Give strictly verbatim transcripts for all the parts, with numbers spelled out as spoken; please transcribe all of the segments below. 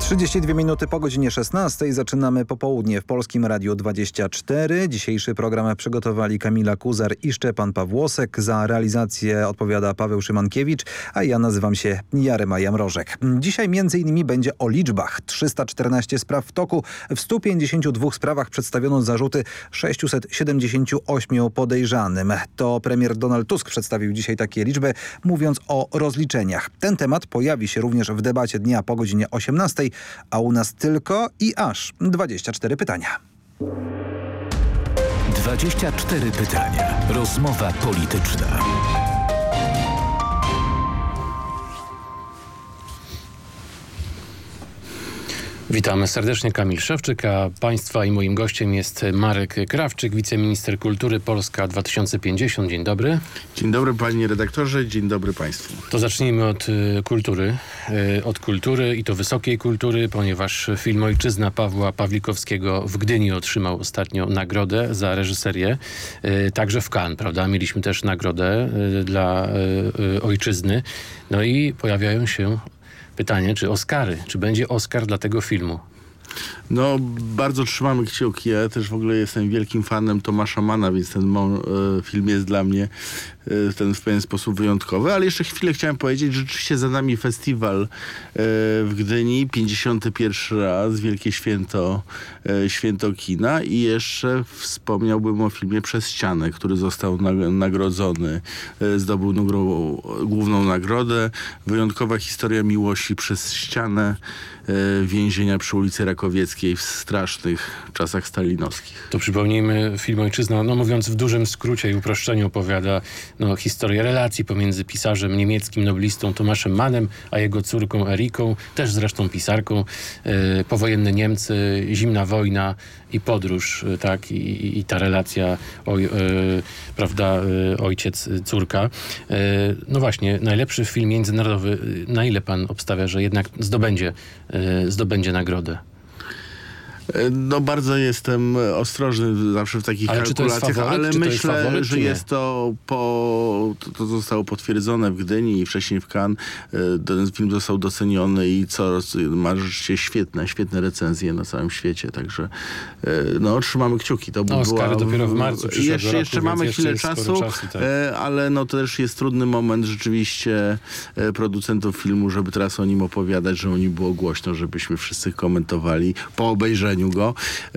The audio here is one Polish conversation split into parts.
trzydzieści dwie minuty po godzinie szesnastej. Zaczynamy popołudnie w Polskim Radiu dwadzieścia cztery. Dzisiejszy program przygotowali Kamila Kuzar i Szczepan Pawłosek. Za realizację odpowiada Paweł Szymankiewicz, a ja nazywam się Jarema Mrożek. Dzisiaj między innymi będzie o liczbach. trzysta czternaście spraw w toku. W stu pięćdziesięciu dwóch sprawach przedstawiono zarzuty sześciuset siedemdziesięciu ośmiu podejrzanym. To premier Donald Tusk przedstawił dzisiaj takie liczby, mówiąc o rozliczeniach. Ten temat pojawi się również w debacie dnia po godzinie osiemnastej. A u nas tylko i aż dwadzieścia cztery pytania. dwadzieścia cztery pytania. Rozmowa polityczna. Witamy serdecznie, Kamil Szewczyk, a Państwa i moim gościem jest Marek Krawczyk, wiceminister kultury Polska dwa tysiące pięćdziesiąt. Dzień dobry. Dzień dobry panie redaktorze, dzień dobry państwu. To zacznijmy od y, kultury, y, od kultury i to wysokiej kultury, ponieważ film Ojczyzna Pawła Pawlikowskiego w Gdyni otrzymał ostatnio nagrodę za reżyserię, y, także w Cannes, prawda? Mieliśmy też nagrodę y, dla y, y, Ojczyzny. No i pojawiają się pytanie, czy Oscary, czy będzie Oscar dla tego filmu? No, bardzo trzymamy kciuki. Ja też w ogóle jestem wielkim fanem Tomasza Manna, więc ten mo- e, film jest dla mnie e, ten w pewien sposób wyjątkowy. Ale jeszcze chwilę chciałem powiedzieć, że rzeczywiście za nami festiwal e, w Gdyni, pięćdziesiąty pierwszy raz, wielkie święto, e, święto kina i jeszcze wspomniałbym o filmie Przez ścianę, który został na- nagrodzony, e, zdobył nagro- główną nagrodę. Wyjątkowa historia miłości przez ścianę, e, więzienia przy ulicy Rakowieckiej w strasznych czasach stalinowskich. To przypomnijmy, film Ojczyzna, no mówiąc w dużym skrócie i uproszczeniu, opowiada no, historię relacji pomiędzy pisarzem niemieckim, noblistą Tomaszem Mannem, a jego córką Eriką, też zresztą pisarką. E, powojenne Niemcy, zimna wojna i podróż, e, tak, i, i ta relacja oj, e, prawda, e, ojciec, córka. E, no właśnie, najlepszy film międzynarodowy, na ile pan obstawia, że jednak zdobędzie, e, zdobędzie nagrodę? No bardzo jestem ostrożny zawsze w takich ale kalkulacjach, faworyt, ale czy myślę, jest faworyt, że jest to po... To, to zostało potwierdzone w Gdyni i wcześniej w Cannes. Ten film został doceniony i coraz ma rzeczywiście świetne, świetne recenzje na całym świecie, także no trzymamy kciuki. To by no, była... dopiero w marcu przyszłego jeszcze, roku, jeszcze mamy jeszcze chwilę czasu, czasu tak. ale no to też jest trudny moment rzeczywiście producentów filmu, żeby teraz o nim opowiadać, że o nim było głośno, żebyśmy wszyscy komentowali po obejrzeniu go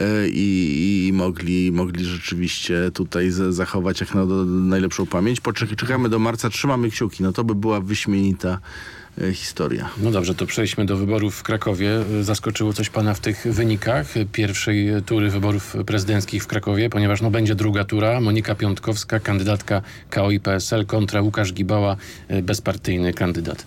i, i mogli, mogli rzeczywiście tutaj z, zachować jak na, do, najlepszą pamięć. Poczek- czekamy do marca, trzymamy kciuki. No to by była wyśmienita e, historia. No dobrze, to przejdźmy do wyborów w Krakowie. Zaskoczyło coś pana w tych wynikach pierwszej tury wyborów prezydenckich w Krakowie, ponieważ no będzie druga tura. Monika Piątkowska, kandydatka K O I P S L kontra Łukasz Gibała, bezpartyjny kandydat.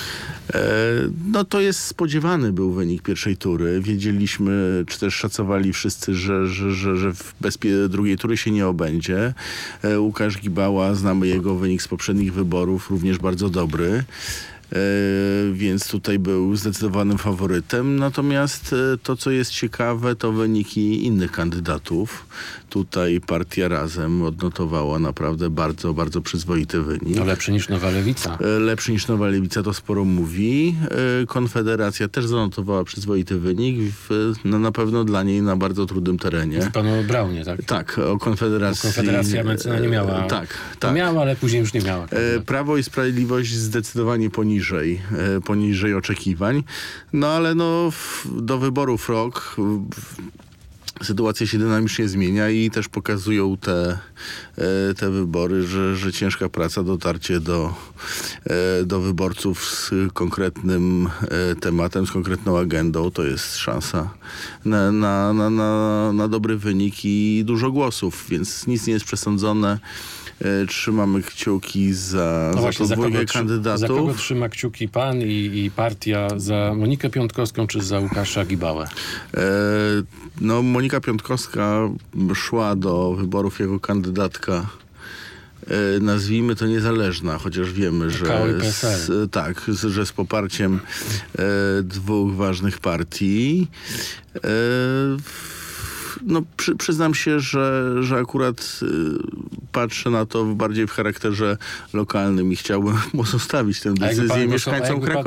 No to jest spodziewany był wynik pierwszej tury. Wiedzieliśmy, czy też szacowali wszyscy, że, że, że, że w bezpie- drugiej tury się nie obędzie. Łukasz Gibała, znamy jego wynik z poprzednich wyborów, również bardzo dobry. E, więc tutaj był zdecydowanym faworytem. Natomiast e, to, co jest ciekawe, to wyniki innych kandydatów. Tutaj partia Razem odnotowała naprawdę bardzo, bardzo przyzwoity wynik. No lepszy niż Nowa Lewica. E, lepszy niż Nowa Lewica, to sporo mówi. E, Konfederacja też zanotowała przyzwoity wynik. W, no, na pewno dla niej na bardzo trudnym terenie. Mówi pan o Braunie, tak? Tak, o Konfederacji. Bo Konfederacja Mencena nie miała. E, tak, to tak. miała, ale później już nie miała. E, Prawo i Sprawiedliwość zdecydowanie poniżej. Poniżej, poniżej oczekiwań. No ale no w, do wyborów rok w, sytuacja się dynamicznie zmienia i też pokazują te, te wybory, że, że ciężka praca, dotarcie do, do wyborców z konkretnym tematem, z konkretną agendą, to jest szansa na, na, na, na, na dobry wynik i dużo głosów, więc nic nie jest przesądzone. Trzymamy kciuki za, no za właśnie, to dwójkę za kandydatów. Za kogo trzyma kciuki pan i, i partia? Za Monikę Piątkowską czy za Łukasza Gibałę? E, no Monika Piątkowska szła do wyborów jako kandydatka, e, nazwijmy to niezależna, chociaż wiemy, że K O I P S L. z, tak, z, że z poparciem e, dwóch ważnych partii. E, No, przy, przyznam się, że, że akurat y, patrzę na to bardziej w charakterze lokalnym i chciałbym pozostawić tę decyzję mieszkańcom Krakowa.